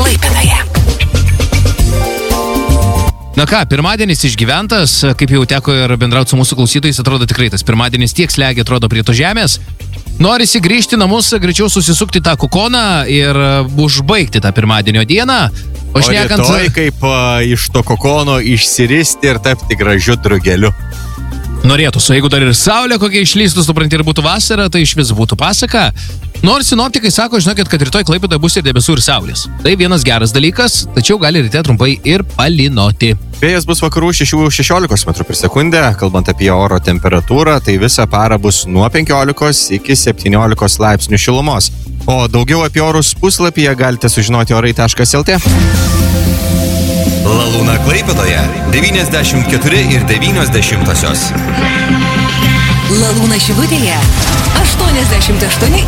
Klaipėdoje. Na ką, pirmadienis išgyventas, kaip jau teko ir bendrauti su mūsų klausytojais, atrodo tikrai tas pirmadienis tiek slegia, atrodo prie to žemės. Norisi grįžti namus, greičiau susisukti tą kokoną ir užbaigti tą pirmadienio dieną. O rytoj kaip iš to kokono išsiristi ir tapti gražiu drugeliu. Norėtųsi, jeigu dar ir saulė kokia išlystų, supranti, ir būtų vasara, tai iš vis būtų pasaka. Nors sinoptikai sako, žinokit, kad rytoj Klaipėdoje bus ir debesų ir saulės. Tai vienas geras dalykas, tačiau gali ryte trumpai ir palynoti. Vėjas bus vakarų 6-16 m/s, kalbant apie oro temperatūrą, tai visą parą bus nuo 15 iki 17 laipsnių šilumos. O daugiau apie orus puslapyje galite sužinoti orai.lt. Lalūna Klaipėdoje 94,9. Lalūna Šilutėje 88,6.